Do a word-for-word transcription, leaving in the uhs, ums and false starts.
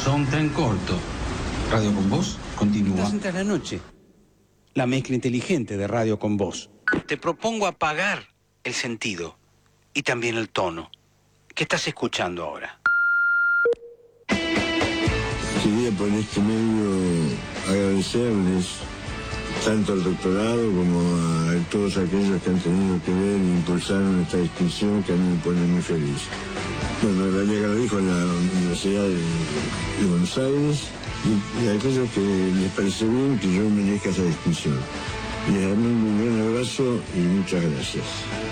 Son tren corto. Radio con Voz continúa. Hasta la noche. La mezcla inteligente de Radio con Voz. Te propongo apagar el sentido y también el tono. ¿Qué estás escuchando ahora? Quería por este medio agradecerles tanto al doctorado como a todos aquellos que han tenido que ver e impulsaron esta distinción que a mí me pone muy feliz. Bueno, la agradezco a la Universidad de, de Buenos Aires y, y a aquellos que les parece bien que yo merezca esa distinción. Les mando un gran abrazo y muchas gracias.